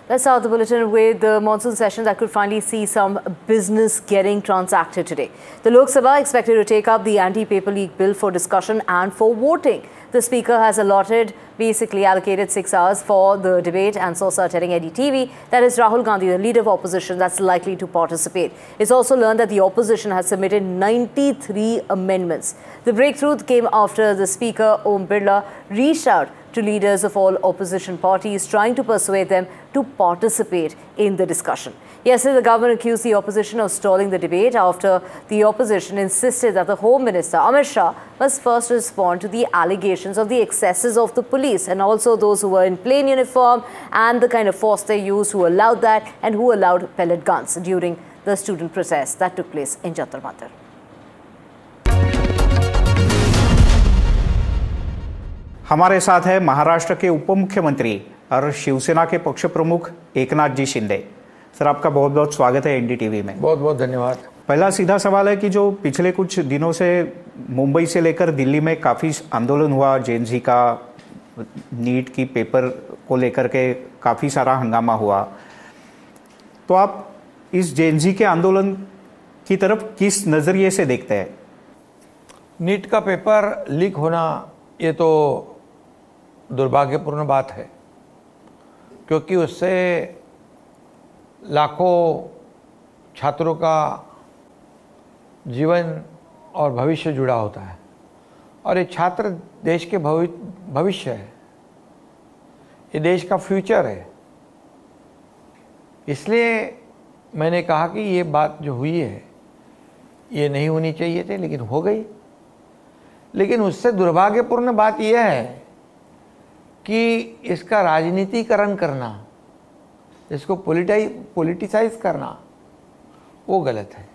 Let's start the bulletin with the monsoon session that could finally see some business getting transacted today. The Lok Sabha expected to take up the anti-paper leak bill for discussion and for voting. The Speaker has allocated 6 hours for the debate and Sosa telling NDTV that it's Rahul Gandhi, the leader of opposition, that's likely to participate. It's also learned that the opposition has submitted 93 amendments. The breakthrough came after the Speaker, Om Birla, reached out to leaders of all opposition parties, trying to persuade them to participate in the discussion. Yesterday, the government accused the opposition of stalling the debate after the opposition insisted that the Home Minister, Amit Shah, must first respond to the allegations of the excesses of the police and also those who were in plain uniform and the kind of force they used, who allowed that and who allowed pellet guns during the student protest that took place in Jantar Mantar. हमारे साथ है महाराष्ट्र के उप मुख्यमंत्री और शिवसेना के पक्ष प्रमुख एकनाथ जी शिंदे। सर, आपका बहुत बहुत स्वागत है एनडीटीवी में। बहुत बहुत धन्यवाद। पहला सीधा सवाल है कि जो पिछले कुछ दिनों से मुंबई से लेकर दिल्ली में काफ़ी आंदोलन हुआ, जेएनजी का, नीट की पेपर को लेकर के काफ़ी सारा हंगामा हुआ, तो आप इस जेएनजी के आंदोलन की तरफ किस नज़रिए से देखते हैं? नीट का पेपर लीक होना ये तो दुर्भाग्यपूर्ण बात है, क्योंकि उससे लाखों छात्रों का जीवन और भविष्य जुड़ा होता है और ये छात्र देश के भविष्य है, ये देश का फ्यूचर है। इसलिए मैंने कहा कि ये बात जो हुई है ये नहीं होनी चाहिए थी, लेकिन हो गई। लेकिन उससे दुर्भाग्यपूर्ण बात यह है कि इसका राजनीतिकरण करना, इसको पॉलिटिसाइज करना, वो गलत है।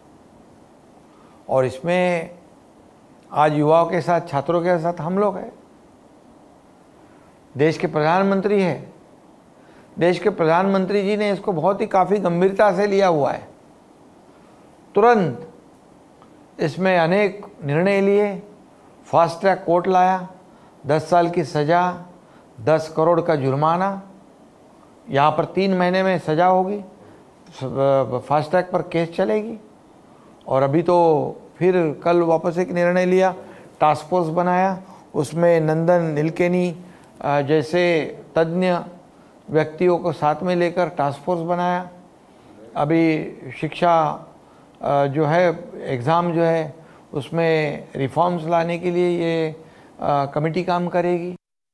और इसमें आज युवाओं के साथ, छात्रों के साथ हम लोग हैं। देश के प्रधानमंत्री हैं, देश के प्रधानमंत्री जी ने इसको बहुत ही काफ़ी गंभीरता से लिया हुआ है। तुरंत इसमें अनेक निर्णय लिए, फास्ट ट्रैक कोर्ट लाया, 10 साल की सज़ा, 10 करोड़ का जुर्माना, यहाँ पर 3 महीने में सज़ा होगी, फास्ट ट्रैक पर केस चलेगी। और अभी तो फिर कल वापस एक निर्णय लिया, टास्क फोर्स बनाया, उसमें नंदन नीलकेनी जैसे तज्ञ व्यक्तियों को साथ में लेकर टास्क फोर्स बनाया। अभी शिक्षा जो है, एग्ज़ाम जो है, उसमें रिफॉर्म्स लाने के लिए ये कमेटी काम करेगी।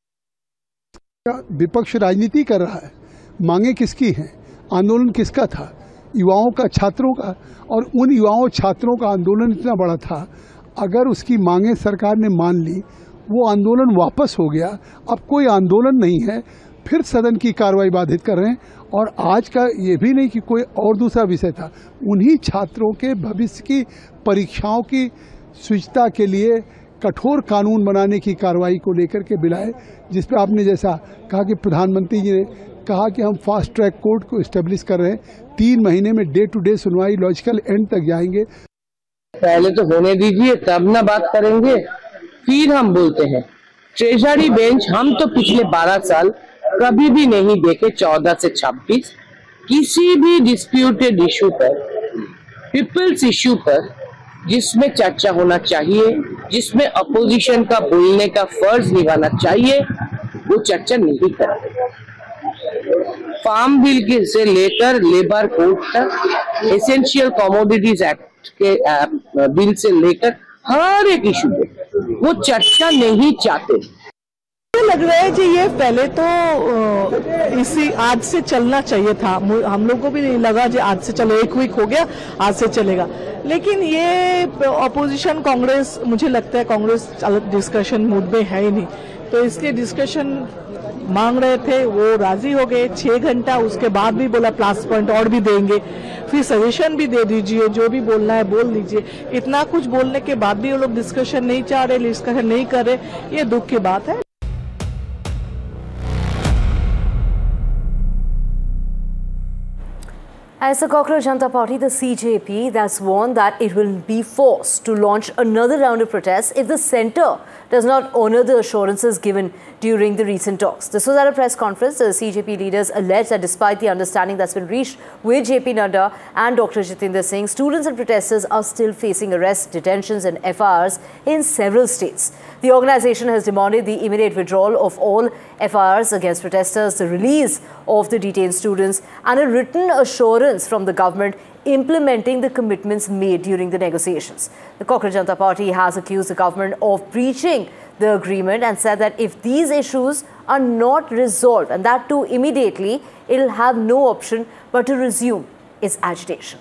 विपक्ष राजनीति कर रहा है, मांगे किसकी हैं, आंदोलन किसका था? युवाओं का, छात्रों का। और उन युवाओं छात्रों का आंदोलन इतना बड़ा था, अगर उसकी मांगे सरकार ने मान ली, वो आंदोलन वापस हो गया, अब कोई आंदोलन नहीं है, फिर सदन की कार्रवाई बाधित कर रहे हैं। और आज का ये भी नहीं कि कोई और दूसरा विषय था, उन्हीं छात्रों के भविष्य की परीक्षाओं की शुचिता के लिए कठोर कानून बनाने की कार्रवाई को लेकर के बिल आए, जिस पर आपने जैसा कहा कि प्रधानमंत्री जी ने कहा कि हम फास्ट ट्रैक कोर्ट को इस्टेब्लिश कर रहे हैं, 3 महीने में डे टू डे सुनवाई लॉजिकल एंड तक जाएंगे। पहले तो होने दीजिए, तब ना बात करेंगे, फिर हम बोलते हैं। ट्रेजरी बेंच हम तो पिछले 12 साल कभी भी नहीं देखे, 14 से 26 किसी भी डिस्प्यूटेड इशू पर, पीपल्स इशू पर जिसमें चर्चा होना चाहिए, जिसमें अपोजिशन का बोलने का फर्ज निभाना चाहिए, वो चर्चा नहीं करते। फार्म बिल के से लेकर लेबर कोड तक, एसेंशियल कमोडिटीज एक्ट के बिल से लेकर हर एक इशू पे वो चर्चा नहीं चाहते। लग रहा है कि ये पहले तो इसी आज से चलना चाहिए था, हम लोग को भी नहीं लगा कि आज से चलो, 1 वीक हो गया, आज से चलेगा। लेकिन ये अपोजिशन कांग्रेस, मुझे लगता है कांग्रेस डिस्कशन मूड में है ही नहीं, तो इसलिए डिस्कशन मांग रहे थे, वो राजी हो गए। 6 घंटा उसके बाद भी बोला प्लस पॉइंट और भी देंगे, फिर सजेशन भी दे दीजिए, जो भी बोलना है बोल दीजिए। इतना कुछ बोलने के बाद भी वो लोग डिस्कशन नहीं चाह रहे, डिस्कशन नहीं कर रहे, ये दुख की बात है। As the Cockroach Janata Party, the CJP, that's warned that it will be forced to launch another round of protests if the centre does not honor the assurances given during the recent talks. This was at a press conference. The CJP leaders alleged that despite the understanding that's been reached with JP Nadda and Dr. Jitendra Singh, students and protesters are still facing arrests, detentions and FIRs in several states. The organization has demanded the immediate withdrawal of all FIRs against protesters, the release of the detained students and a written assurance from the government implementing the commitments made during the negotiations. The Cockroach Janata Party has accused the government of breaching the agreement and said that if these issues are not resolved, and that too immediately, it will have no option but to resume its agitation.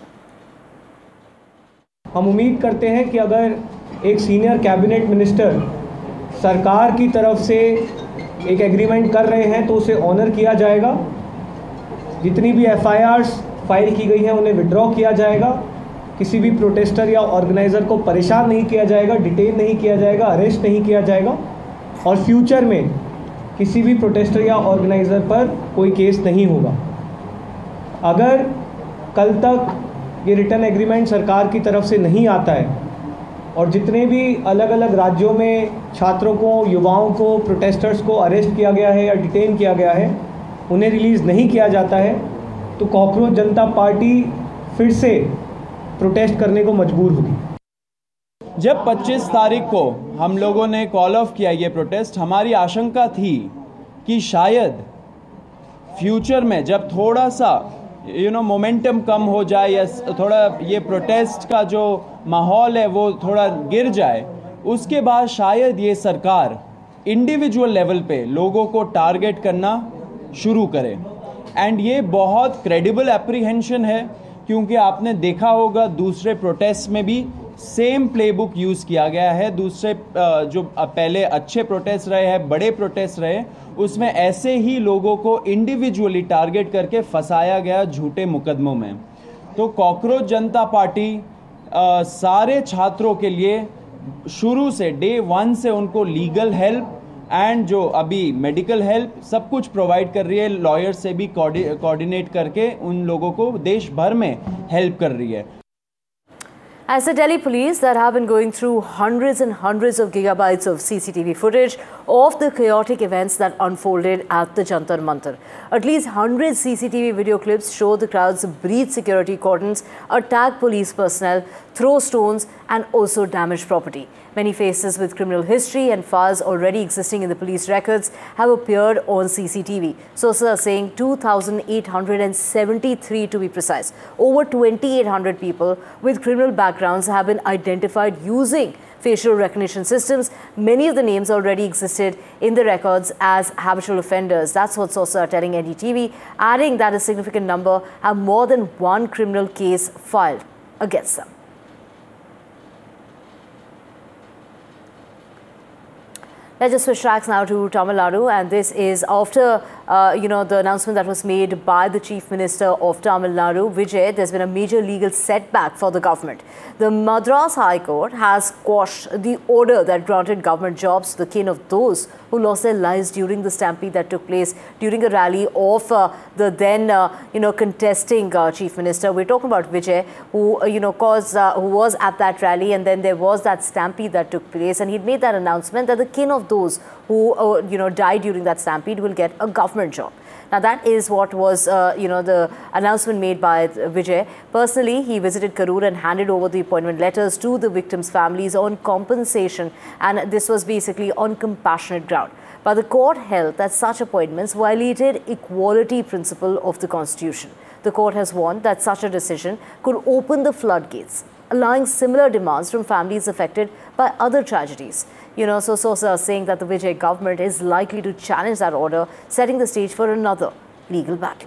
हम उम्मीद करते हैं कि अगर एक senior cabinet minister सरकार की तरफ से एक एग्रीमेंट कर रहे हैं तो उसे ऑनर किया जाएगा। जितनी भी FIRs फाइल की गई हैं उन्हें विड्रॉ किया जाएगा। किसी भी प्रोटेस्टर या ऑर्गेनाइज़र को परेशान नहीं किया जाएगा, डिटेन नहीं किया जाएगा, अरेस्ट नहीं किया जाएगा और फ्यूचर में किसी भी प्रोटेस्टर या ऑर्गेनाइज़र पर कोई केस नहीं होगा। अगर कल तक ये रिटर्न एग्रीमेंट सरकार की तरफ से नहीं आता है और जितने भी अलग अलग राज्यों में छात्रों को, युवाओं को, प्रोटेस्टर्स को अरेस्ट किया गया है या डिटेन किया गया है, उन्हें रिलीज़ नहीं किया जाता है तो कॉकरोच जनता पार्टी फिर से प्रोटेस्ट करने को मजबूर होगी। जब 25 तारीख को हम लोगों ने कॉल ऑफ किया ये प्रोटेस्ट, हमारी आशंका थी कि शायद फ्यूचर में जब थोड़ा सा मोमेंटम कम हो जाए या थोड़ा ये प्रोटेस्ट का जो माहौल है वो थोड़ा गिर जाए, उसके बाद शायद ये सरकार इंडिविजुअल लेवल पे लोगों को टारगेट करना शुरू करे। एंड ये बहुत क्रेडिबल एप्रीहेंशन है क्योंकि आपने देखा होगा दूसरे प्रोटेस्ट में भी सेम प्लेबुक यूज़ किया गया है। दूसरे जो पहले अच्छे प्रोटेस्ट रहे हैं, बड़े प्रोटेस्ट रहे, उसमें ऐसे ही लोगों को इंडिविजुअली टारगेट करके फंसाया गया झूठे मुकदमों में। तो कॉकरोच जनता पार्टी सारे छात्रों के लिए शुरू से डे 1 से उनको लीगल हेल्प एंड जो अभी मेडिकल हेल्प सब कुछ प्रोवाइड कर रही है। लॉयर से भी कोऑर्डिनेट करके उन लोगों को देश भर में हेल्प कर रही है। As the Delhi police that have been going through hundreds and hundreds of gigabytes of CCTV footage of the chaotic events that unfolded at the Jantar Mantar. At least 100 CCTV video clips show the crowds breach security cordons, attack police personnel, throw stones and also damage property. Many faces with criminal history and files already existing in the police records have appeared on CCTV. Sources are saying 2,873 to be precise. Over 2,800 people with criminal backgrounds have been identified using facial recognition systems. Many of the names already existed in the records as habitual offenders. That's what sources are telling NDTV, adding that a significant number have more than one criminal case filed against them. Let's just switch tracks now to Tamil Nadu, and this is after the announcement that was made by the Chief Minister of Tamil Nadu, Vijay. There's been a major legal setback for the government. The Madras High Court has quashed the order that granted government jobs to the kin of those who lost their lives during the stampede that took place during a rally of the then contesting Chief Minister. We're talking about Vijay, who who was at that rally, and then there was that stampede that took place, and he'd made that announcement that the kin of those who died during that stampede will get a government job. Now that is what was the announcement made by Vijay. Personally, he visited Karur and handed over the appointment letters to the victims' families on compensation, and this was basically on compassionate ground. But the court held that such appointments violated equality principle of the Constitution. The court has warned that such a decision could open the floodgates, allowing similar demands from families affected by other tragedies. So sources are saying that the Vijay government is likely to challenge that order, setting the stage for another legal battle.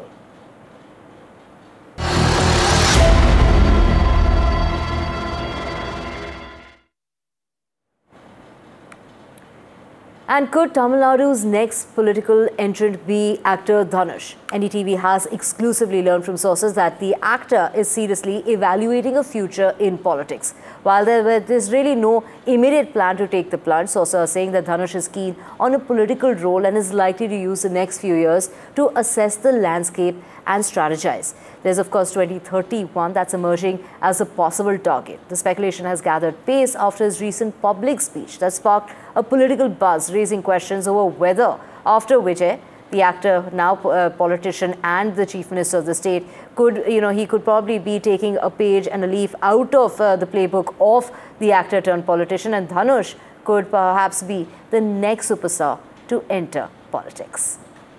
And could Tamil Nadu's next political entrant be actor Dhanush? NDTV has exclusively learned from sources that the actor is seriously evaluating a future in politics. While there's really no immediate plan to take the plunge, sources are saying that Dhanush is keen on a political role and is likely to use the next few years to assess the landscape and strategize. There's of course 2031 that's emerging as a possible target. The speculation has gathered pace after his recent public speech that sparked a political buzz, raising questions over whether, after Vijay, the actor, now politician and the chief minister of the state, he could probably be taking a page and a leaf out of the playbook of the actor turned politician, and Dhanush could perhaps be the next superstar to enter politics.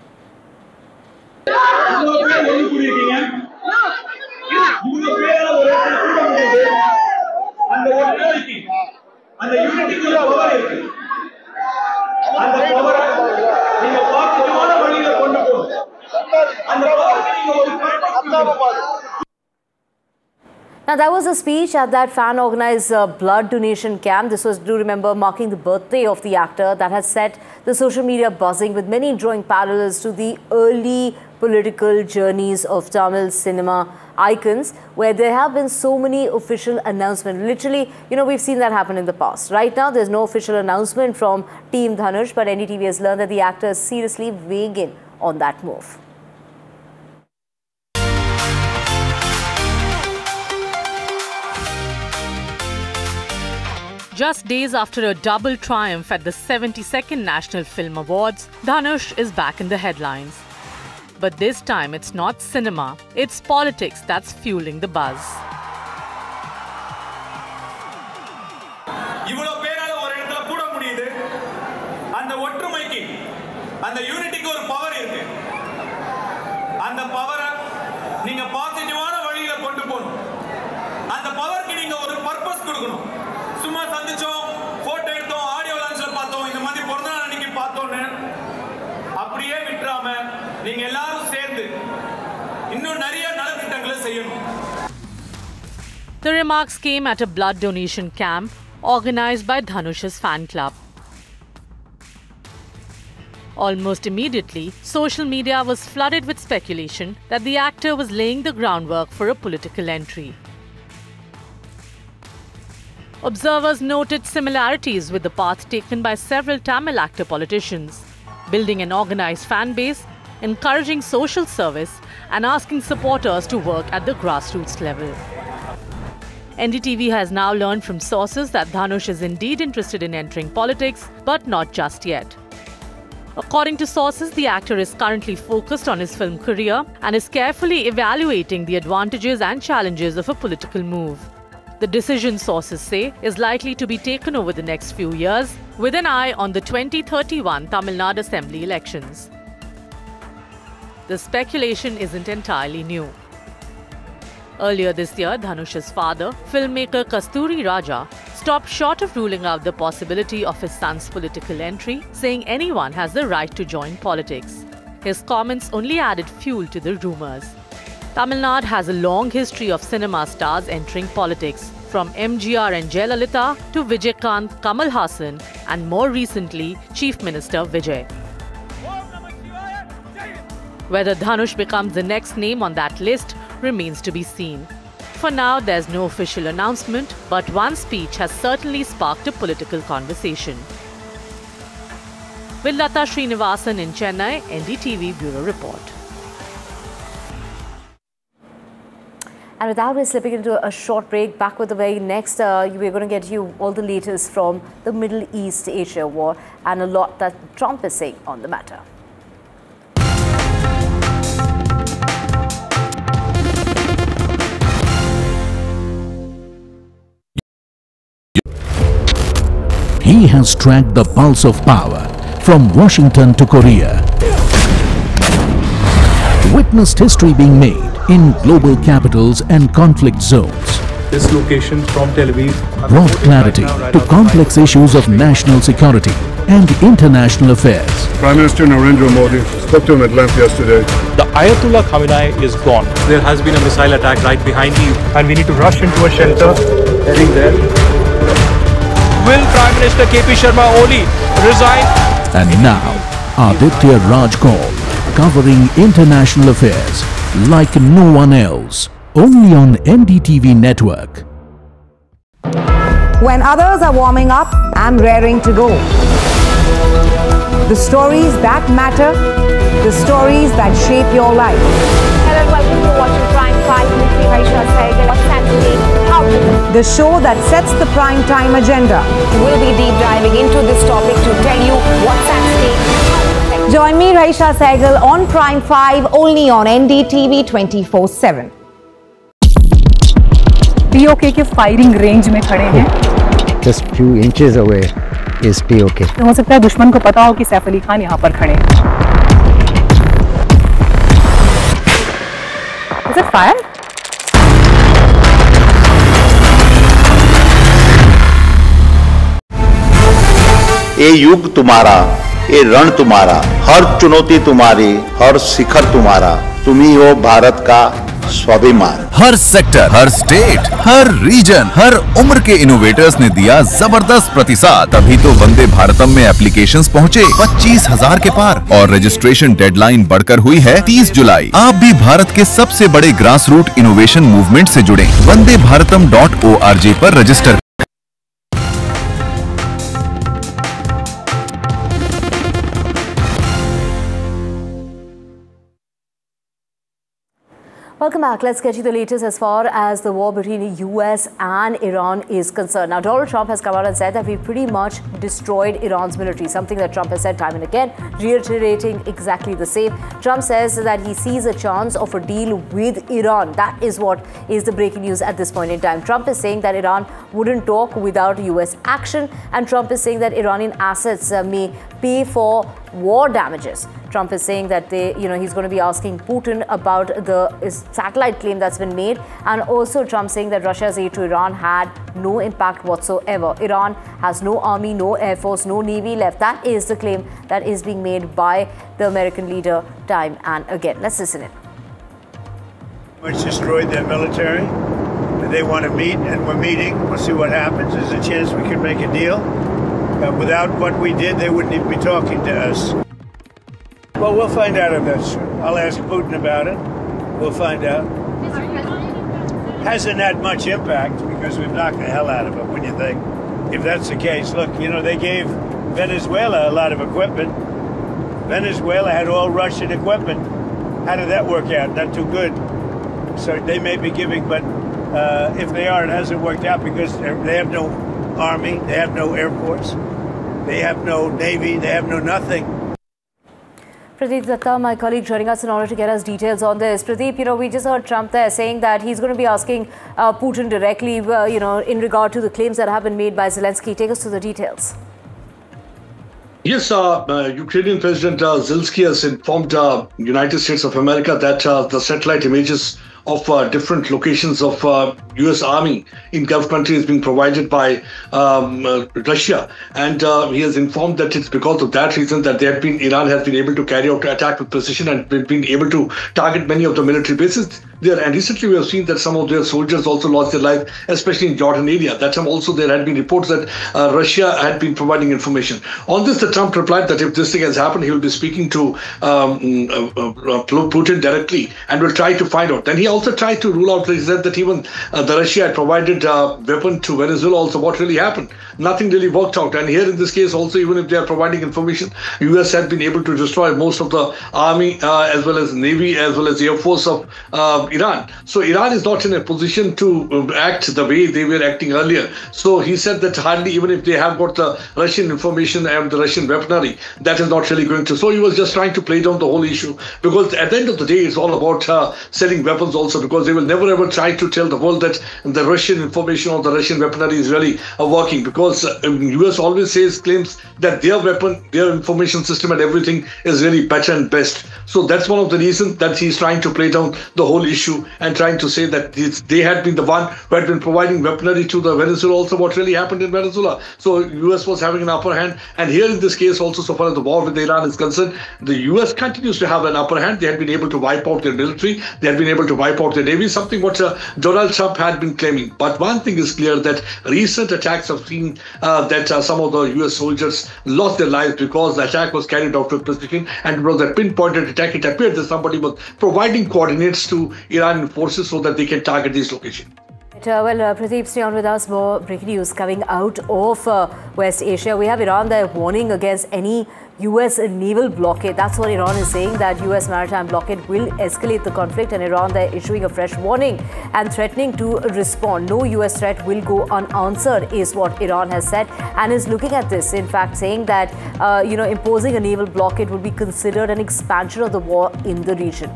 Now, that was a speech at that fan-organized blood donation camp. This was, do remember, marking the birthday of the actor that has set the social media buzzing, with many drawing parallels to the early political journeys of Tamil cinema icons, where there have been so many official announcements. Literally, we've seen that happen in the past. Right now, there's no official announcement from Team Dhanush, but NDTV has learned that the actor is seriously weighing in on that move. Just days after a double triumph at the 72nd National Film Awards, Dhanush is back in the headlines. But this time it's not cinema, it's politics that's fueling the buzz. The remarks came at a blood donation camp organized by Dhanush's fan club. Almost immediately, social media was flooded with speculation that the actor was laying the groundwork for a political entry. Observers noted similarities with the path taken by several Tamil actor politicians, building an organized fan base, encouraging social service, and asking supporters to work at the grassroots level. NDTV has now learned from sources that Dhanush is indeed interested in entering politics, but not just yet. According to sources, the actor is currently focused on his film career and is carefully evaluating the advantages and challenges of a political move. The decision, sources say, is likely to be taken over the next few years, with an eye on the 2031 Tamil Nadu Assembly elections. The speculation isn't entirely new. Earlier this year, Dhanush's father, filmmaker Kasturi Raja, stopped short of ruling out the possibility of his son's political entry, saying anyone has the right to join politics. His comments only added fuel to the rumours. Tamil Nadu has a long history of cinema stars entering politics, from MGR and Jayalalitha to Vijaykanth, Kamal Haasan, and more recently, Chief Minister Vijay. Whether Dhanush becomes the next name on that list remains to be seen. For now, there's no official announcement, but one speech has certainly sparked a political conversation. With Lata Srinivasan in Chennai, NDTV Bureau Report. And with that, we're slipping into a short break. Back with the very next, we're going to get you all the latest from the Middle East Asia war and a lot that Trump is saying on the matter. He has tracked the pulse of power from Washington to Korea. Witnessed history being made in global capitals and conflict zones. This location from Tel Aviv Brought clarity to complex issues of national security and international affairs. Prime Minister Narendra Modi spoke to him at length yesterday. The Ayatollah Khamenei is gone. There has been a missile attack right behind you, And we need to rush into a shelter. Heading there. Will Prime Minister KP Sharma Oli resign? And now, Aditya Raj Kaul, covering international affairs like no one else. Only on NDTV Network. When others are warming up, I'm raring to go. The stories that matter, the stories that shape your life. Hello and welcome to watching Prime 5 with me, Raisha Sehgal. What's happening? How to The show that sets the prime time agenda. We'll be deep diving into this topic to tell you what's at stake. Join me, Raisha Sehgal, on Prime 5, only on NDTV 24/7. POK के firing range में खड़े हैं. Just few inches away is POK. तो हो सकता है दुश्मन को पता हो कि सैफ अली खान यहाँ पर खड़े हैं. Is it fire? ये युग तुम्हारा, ये रण तुम्हारा, हर चुनौती तुम्हारी, हर शिखर तुम्हारा, तुम ही हो भारत का स्वाभिमान. हर सेक्टर, हर स्टेट, हर रीजन, हर उम्र के इनोवेटर्स ने दिया जबरदस्त प्रतिसाद. तभी तो वंदे भारतम में एप्लीकेशंस पहुंचे 25,000 के पार और रजिस्ट्रेशन डेडलाइन बढ़कर हुई है 30 जुलाई. आप भी भारत के सबसे बड़े ग्रास रूट इनोवेशन मूवमेंट से जुड़े. vandeBharatam.org पर register. Welcome back. Let's get you the latest as far as the war between the US and Iran is concerned. Now, Donald Trump has come out and said that we've pretty much destroyed Iran's military, something that Trump has said time and again, reiterating exactly the same. Trump says that he sees a chance of a deal with Iran. That is what is the breaking news at this point in time. Trump is saying that Iran wouldn't talk without US action, and Trump is saying that Iranian assets may pay for war damages. Trump is saying that he's going to be asking Putin about the satellite claim that's been made, and also Trump saying that Russia's aid to Iran had no impact whatsoever. Iran has no army, no air force, no navy left. That is the claim that is being made by the American leader time and again. Let's listen in. Much destroyed their military. They want to meet, and we're meeting. We'll see what happens. There's a chance we could make a deal. Without what we did, they wouldn't even be talking to us. Well, we'll find out if that's true. I'll ask Putin about it. We'll find out. Hasn't had much impact because we've knocked the hell out of it, when you think. If that's the case, look, they gave Venezuela a lot of equipment. Venezuela had all Russian equipment. How did that work out? Not too good. So they may be giving, but if they are, it hasn't worked out because they have no army, they have no air force, they have no navy, they have no nothing. Pradeep Datta, my colleague, joining us in order to get us details on this. Pradeep, we just heard Trump there saying that he's going to be asking Putin directly, in regard to the claims that have been made by Zelensky. Take us to the details. Yes, Ukrainian President Zelensky has informed United States of America that the satellite images of different locations of U.S. Army in Gulf countries being provided by Russia, and he has informed that it's because of that reason that Iran has been able to carry out attack with precision and been able to target many of the military bases there. And recently we have seen that some of their soldiers also lost their life, especially in Jordan area. That time also there had been reports that Russia had been providing information. On this, the Trump replied that if this thing has happened, he will be speaking to Putin directly and will try to find out. Then he also tried to rule out, he said that even the Russia had provided weapon to Venezuela also. What really happened? Nothing really worked out. And here in this case also, even if they are providing information, US had been able to destroy most of the army as well as navy as well as air force of Iran. So Iran is not in a position to act the way they were acting earlier. So he said that hardly even if they have got the Russian information and the Russian weaponry, that is not really going to. So he was just trying to play down the whole issue, because at the end of the day, it's all about selling weapons also, because they will never ever try to tell the world that the Russian information or the Russian weaponry is really working, because US always claims that their weapon, their information system and everything is really better and best. So that's one of the reasons that he's trying to play down the whole issue and trying to say that they had been the one who had been providing weaponry to the Venezuela also, what really happened in Venezuela. So US was having an upper hand, and here in this case also, so far as the war with Iran is concerned, the US continues to have an upper hand. They had been able to wipe out their military, they had been able to wipe out their navy, something what Donald Trump had been claiming. But one thing is clear, that recent attacks have seen that some of the US soldiers lost their lives because the attack was carried out with precision, and it was a pinpointed attack. It appeared that somebody was providing coordinates to Iranian forces so that they can target these locations. Pradeep, stay on with us. More breaking news coming out of West Asia. We have Iran there warning against any US naval blockade. That's what Iran is saying, that US maritime blockade will escalate the conflict, and Iran there issuing a fresh warning and threatening to respond. No US threat will go unanswered is what Iran has said, and is looking at this, in fact, saying that imposing a naval blockade would be considered an expansion of the war in the region.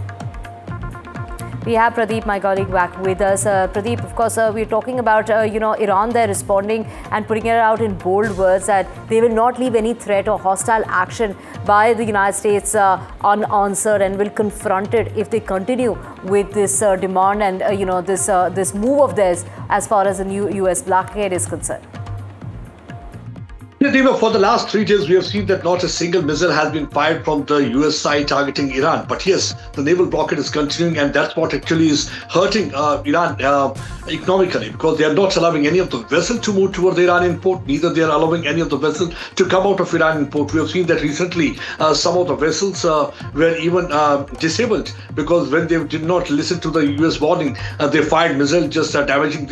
We have Pradeep, my colleague, back with us. Pradeep, of course, we're talking about, Iran there responding and putting it out in bold words that they will not leave any threat or hostile action by the United States unanswered, and will confront it if they continue with this demand and, this move of theirs as far as the new US blockade is concerned. For the last 3 days, we have seen that not a single missile has been fired from the US side targeting Iran. But yes, the naval blockade is continuing, and that's what actually is hurting Iran economically, because they are not allowing any of the vessels to move towards the Iranian port, neither they are allowing any of the vessels to come out of Iranian port. We have seen that recently some of the vessels were even disabled, because when they did not listen to the US warning, they fired missiles, just damaging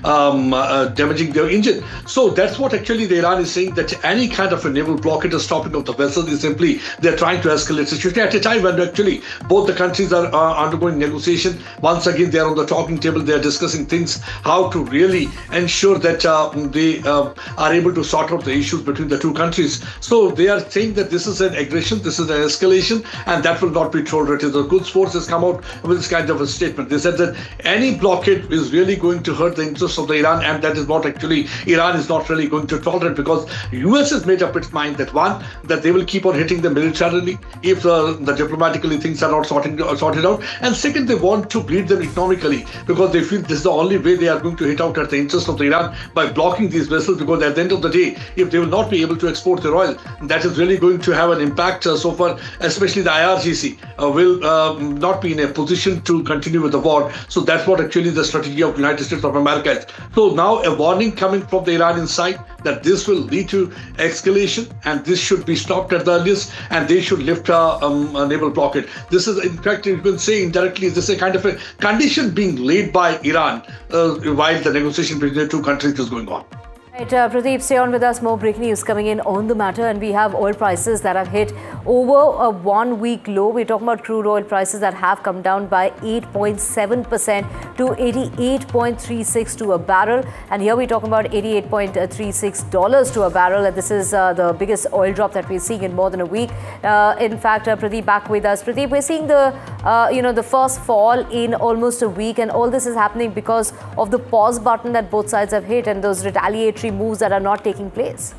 their engine. So that's what actually the Iran is saying, that any kind of a naval blockade or stopping of the vessels is simply they're trying to escalate the situation at a time when actually both the countries are undergoing negotiation. Once again, they are on the talking table. They are discussing things, how to really ensure that they are able to sort out the issues between the two countries. So they are saying that this is an aggression, this is an escalation, and that will not be tolerated. The Quds Force has come out with this kind of a statement. They said that any blockade is really going to hurt the interests of the Iran, and that is what actually Iran is not really going to tolerate, because US has made up its mind that one, that they will keep on hitting them militarily if the diplomatically things are not sorted out, and second, they want to bleed them economically, because they feel this is the only way they are going to hit out at the interest of the Iran, by blocking these vessels, because at the end of the day, if they will not be able to export their oil, that is really going to have an impact so far, especially the IRGC will not be in a position to continue with the war. So that's what actually the strategy of the United States of America is. So now a warning coming from the Iranian side that this will lead to escalation, and this should be stopped at the earliest, and they should lift a naval blockade. This is, in fact, you can say indirectly, this is a kind of a condition being laid by Iran while the negotiation between the two countries is going on. Right, Pradeep, stay on with us. More breaking news coming in on the matter, and we have oil prices that have hit over a 1-week low. We're talking about crude oil prices that have come down by 8.7% to $88.36 to a barrel, and here we're talking about $88.36 to a barrel, and this is the biggest oil drop that we're seeing in more than a week. In fact, Pradeep, back with us. Pradeep, we're seeing the the first fall in almost a week, and all this is happening because of the pause button that both sides have hit, and those retaliatory moves that are not taking place.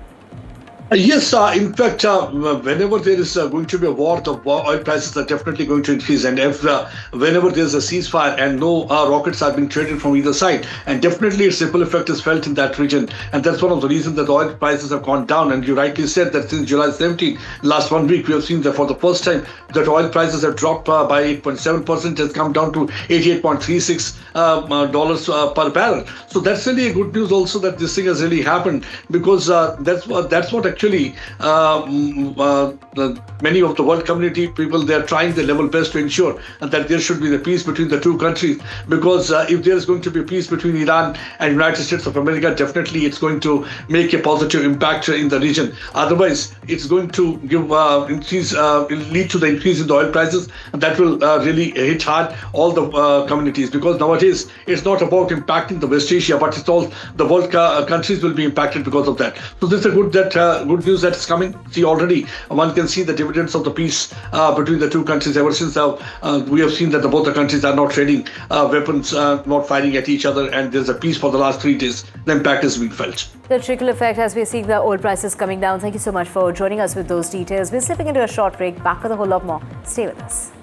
Yes, in fact, whenever there is going to be a war, the oil prices are definitely going to increase. And if whenever there is a ceasefire and no rockets are being traded from either side, and definitely its ripple effect is felt in that region. And that's one of the reasons that the oil prices have gone down. And you rightly said that since July 17, last 1 week, we have seen that for the first time that oil prices have dropped by 8.7%, has come down to $88.36 per barrel. So that's really a good news also, that this thing has really happened, because that's what actually many of the world community people, they are trying their level best to ensure that there should be the peace between the two countries, because if there is going to be peace between Iran and United States of America, definitely it's going to make a positive impact in the region. Otherwise, it's going to give lead to the increase in the oil prices, and that will really hit hard all the communities, because nowadays it's not about impacting the West Asia, but it's all the world countries will be impacted because of that. So this is a good news that is coming. See, already one can see the dividends of the peace between the two countries. Ever since we have seen that both the countries are not trading weapons, not fighting at each other, and there's a peace for the last 3 days. The impact is being felt. The trickle effect as we're seeing the oil prices coming down. Thank you so much for joining us with those details. We're slipping into a short break. Back with a whole lot more. Stay with us.